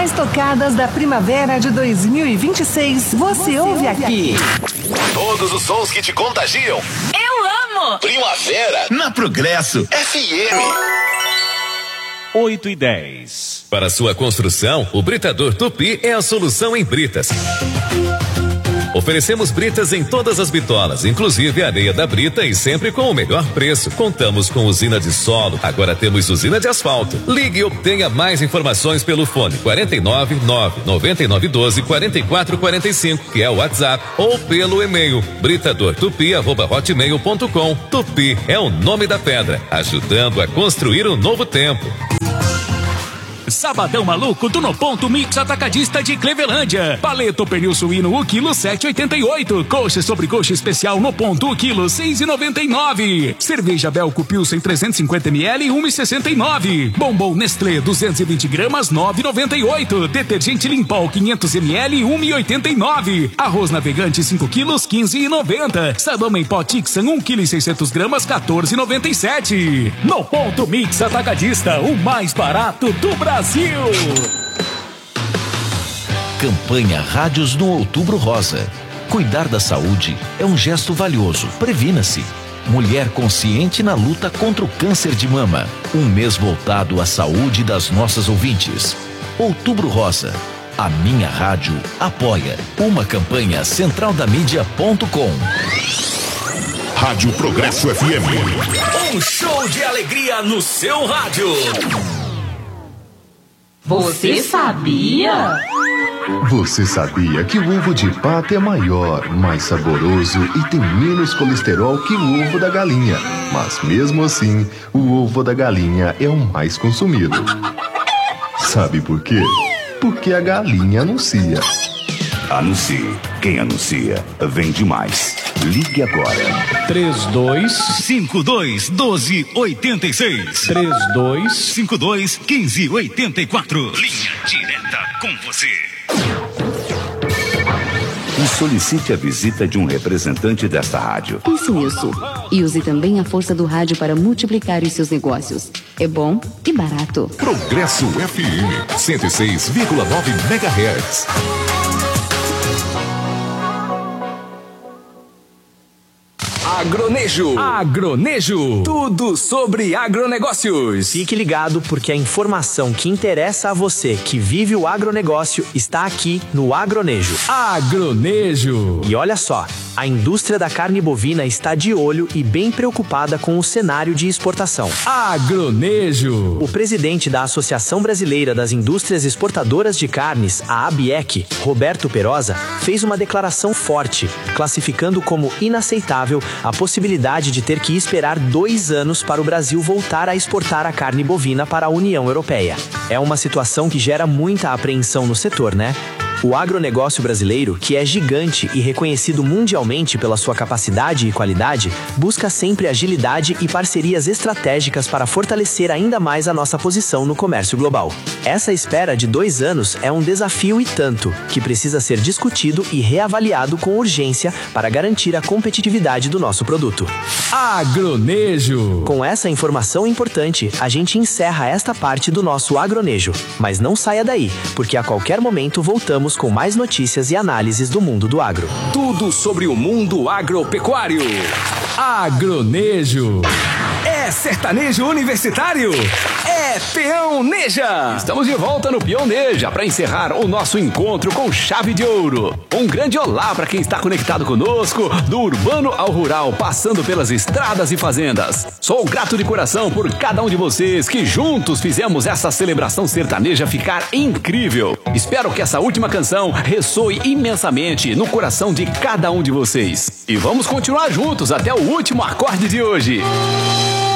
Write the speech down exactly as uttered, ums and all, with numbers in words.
mais tocadas da primavera de dois mil e vinte e seis, você, você ouve aqui. Todos os sons que te contagiam. Eu amo! Primavera na Progresso F M. oito e dez. Para sua construção, o Britador Tupi é a solução em britas. Oferecemos britas em todas as bitolas, inclusive a areia da brita e sempre com o melhor preço. Contamos com usina de solo, agora temos usina de asfalto. Ligue e obtenha mais informações pelo fone quarenta e nove, nove nove nove um dois, quatro quatro quatro cinco, que é o WhatsApp, ou pelo e-mail britadortupi arroba hotmail ponto com. Tupi é o nome da pedra, ajudando a construir um novo tempo. Sabadão maluco do No Ponto Mix Atacadista de Clevelândia. Paleto pernil suíno o quilo sete e oitenta e oito. Coxa sobre coxa especial No Ponto o quilo seis e noventa e nove. Cerveja Belco Pilsen trezentos e cinquenta mililitros um e sessenta e nove. Bombom Nestlé duzentos e vinte gramas nove e noventa e oito. Detergente Limpol quinhentos mililitros um e oitenta e nove. Arroz Navegante cinco quilos quinze e noventa. Salame em pó Tixan um quilo e seiscentos gramas quatorze e noventa e sete. No Ponto Mix Atacadista, o mais barato do Brasil. Brasil. Campanha Rádios no Outubro Rosa. Cuidar da saúde é um gesto valioso. Previna-se. Mulher consciente na luta contra o câncer de mama. Um mês voltado à saúde das nossas ouvintes. Outubro Rosa. A minha rádio apoia. Uma campanha central da mídia ponto com. Rádio Progresso F M. Um show de alegria no seu rádio. Você sabia? Você sabia que o ovo de pato é maior, mais saboroso e tem menos colesterol que o ovo da galinha? Mas mesmo assim, o ovo da galinha é o mais consumido. Sabe por quê? Porque a galinha anuncia. Anuncie. Quem anuncia, vende mais. Ligue agora. três dois cinco dois um dois oito seis. três dois cinco dois um cinco oito quatro. Linha direta com você. E solicite a visita de um representante desta rádio. Pense nisso. E use também a força do rádio para multiplicar os seus negócios. É bom e barato. Progresso F M cento e seis vírgula nove megahertz. Agronejo. Agronejo. Tudo sobre agronegócios. Fique ligado porque a informação que interessa a você que vive o agronegócio está aqui no Agronejo. Agronejo. E olha só, a indústria da carne bovina está de olho e bem preocupada com o cenário de exportação. Agronejo. O presidente da Associação Brasileira das Indústrias Exportadoras de Carnes, a ABIEC, Roberto Perosa, fez uma declaração forte, classificando como inaceitável a possibilidade de ter que esperar dois anos para o Brasil voltar a exportar a carne bovina para a União Europeia. É uma situação que gera muita apreensão no setor, né? O agronegócio brasileiro, que é gigante e reconhecido mundialmente pela sua capacidade e qualidade, busca sempre agilidade e parcerias estratégicas para fortalecer ainda mais a nossa posição no comércio global. Essa espera de dois anos é um desafio e tanto, que precisa ser discutido e reavaliado com urgência para garantir a competitividade do nosso produto. Agronejo. Com essa informação importante, a gente encerra esta parte do nosso Agronejo. Mas não saia daí, porque a qualquer momento voltamos com mais notícias e análises do mundo do agro. Tudo sobre o mundo agropecuário. Agronejo. É sertanejo universitário? É Peão Neja! Estamos de volta no Peão Neja para encerrar o nosso encontro com chave de ouro. Um grande olá para quem está conectado conosco, do urbano ao rural, passando pelas estradas e fazendas. Sou grato de coração por cada um de vocês que juntos fizemos essa celebração sertaneja ficar incrível. Espero que essa última canção ressoe imensamente no coração de cada um de vocês. E vamos continuar juntos até o último acorde de hoje.